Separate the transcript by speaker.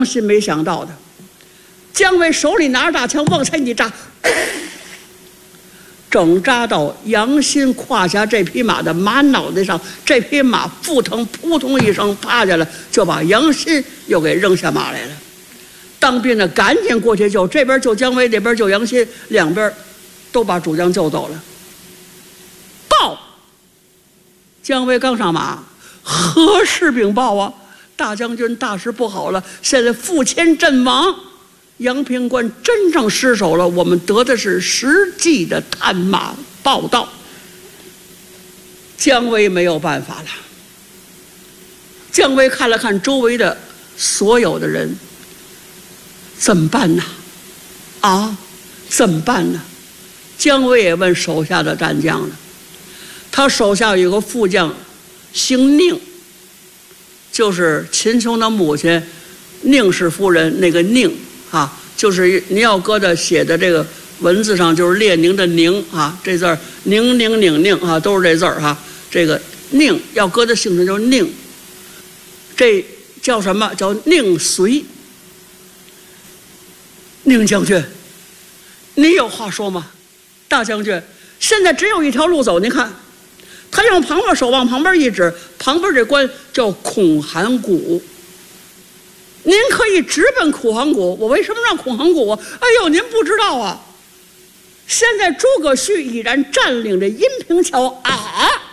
Speaker 1: 是没想到的，姜维手里拿着大枪往前一扎，正扎到杨新胯下这匹马的马脑袋上，这匹马腹疼，扑通一声趴下来，就把杨新又给扔下马来了。当兵的赶紧过去救，这边救姜维，那边救杨新，两边都把主将救走了。报，姜维刚上马，何士禀报啊？大将军，大事不好了！现在父亲阵亡，阳平关真正失守了。我们得的是实际的探马报道。姜维没有办法了。姜维看了看周围的所有的人，怎么办呢？啊，怎么办呢？姜维也问手下的战将了。他手下有个副将，姓宁。就是秦琼的母亲宁氏夫人，那个宁啊，就是您要搁的写的这个文字上，就是列宁的宁啊，这字儿宁宁宁宁啊，都是这字儿哈。这个宁要搁的姓氏就是宁，这叫什么？叫宁随。宁将军，你有话说吗？大将军，现在只有一条路走，您看。他用旁边手往旁边一指，旁边这关叫孔函谷。您可以直奔孔函谷。我为什么让孔函谷啊？哎呦，您不知道啊！现在诸葛绪已然占领着阴平桥啊！